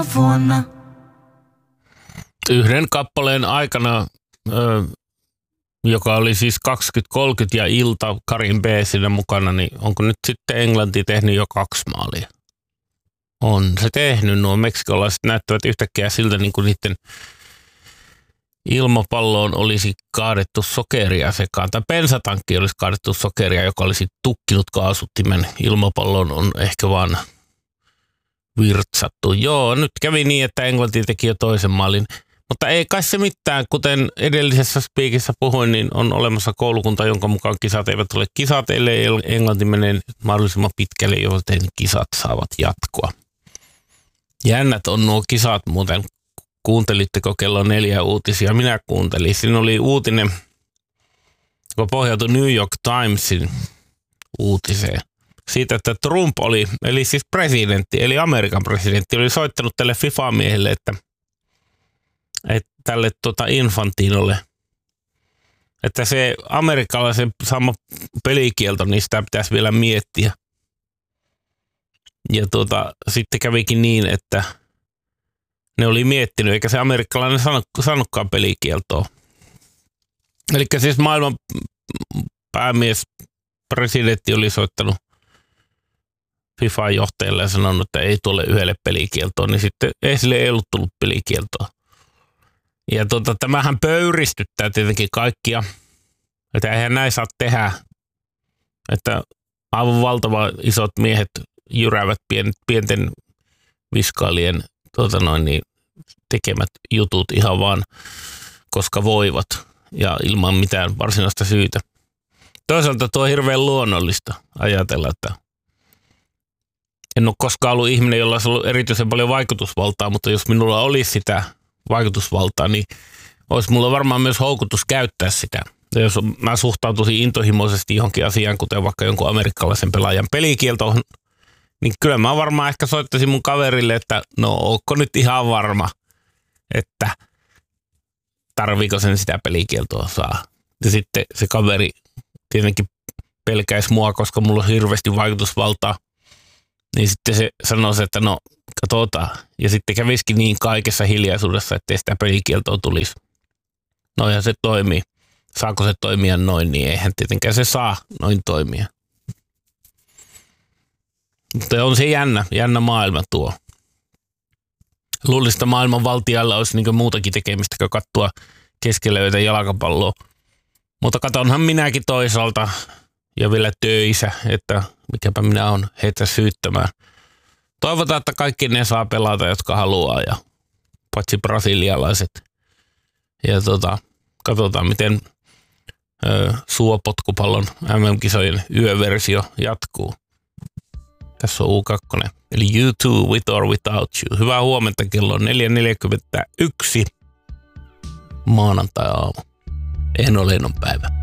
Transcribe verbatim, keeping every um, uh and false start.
vuonna. Yhden kappaleen aikana, ö, joka oli siis kaksikymmentä kolmekymmentä ja ilta Karin B siinä mukana, niin onko nyt sitten Englanti tehnyt jo kaksi maalia? On se tehnyt. Nuo meksikolaiset näyttävät yhtäkkiä siltä, niin kuin niiden ilmapalloon olisi kaadettu sokeria sekaan. Tai bensatankki olisi kaadettu sokeria, joka olisi tukkinut kaasuttimen. Ilmapalloon on ehkä vaan virtsattu. Joo, nyt kävi niin, että Englanti teki jo toisen maalin. Mutta ei kai se mitään. Kuten edellisessä spiikissä puhuin, niin on olemassa koulukunta, jonka mukaan kisat eivät ole kisat, ellei Englanti menee mahdollisimman pitkälle, joten kisat saavat jatkoa. Jännät on nuo kisat muuten. Kuuntelitteko kello neljä uutisia? Minä kuuntelin. Siinä oli uutinen, joka pohjautui New York Timesin uutiseen. Siitä, että Trump oli, eli siis presidentti, eli Amerikan presidentti, oli soittanut tälle FIFA-miehelle, että, että tälle tota Infantinolle, että se amerikkalaisen sama pelikielto, niin sitä pitäisi vielä miettiä. Ja tuota, sitten kävikin niin, että ne oli miettinyt, eikä se amerikkalainen sano, sanokkaan pelikieltoa. Eli siis maailman päämies, presidentti oli soittanut FIFA-johtajalle ja sanonut, että ei tule yhdelle pelikieltoon, niin sitten ei sille ei ollut tullut pelikieltoa. Ja tuota, tämähän pöyristyttää tietenkin kaikkia, että eihän näin saa tehdä, että aivan valtava isot miehet jyräävät pien, pienten viskailien tuota noin, niin tekemät jutut ihan vaan, koska voivat ja ilman mitään varsinaista syytä. Toisaalta tuo on hirveän luonnollista ajatella, että en ole koskaan ollut ihminen, jolla olisi ollut erityisen paljon vaikutusvaltaa, mutta jos minulla olisi sitä vaikutusvaltaa, niin olisi mulla varmaan myös houkutus käyttää sitä. Ja jos mä suhtautuisin intohimoisesti johonkin asiaan, kuten vaikka jonkun amerikkalaisen pelaajan pelikieltoon, niin kyllä mä varmaan ehkä soittaisin mun kaverille, että no ootko nyt ihan varma, että tarviiko sen sitä pelikieltoa saa. Ja sitten se kaveri tietenkin pelkäisi mua, koska mulla on hirveästi vaikutusvaltaa. Niin sitten se sanoisi, että no katsotaan. Ja sitten kävisikin niin kaikessa hiljaisuudessa, ettei sitä pelikieltoa tulisi. No ja se toimii. Saako se toimia noin, niin eihän tietenkään se saa noin toimia. Mutta on se jännä, jännä maailma tuo. Luulista maailman valtialla olisi niin muutakin tekemistä kuin katsoa keskelöitä jalkapalloa. Mutta katonhan minäkin toisaalta ja vielä töissä, että mikäpä minä on heitä syyttämään. Toivotaan, että kaikki ne saa pelata, jotka haluaa, ja paitsi brasilialaiset. Ja tota, katsotaan, miten ö, suopotkupallon M M-kisojen yöversio jatkuu. Tässä on U kaksi, eli You Too, With or Without You. Hyvää huomenta, kello on neljä neljäkymmentäyksi maanantai-aamu. Enon lennon päivä.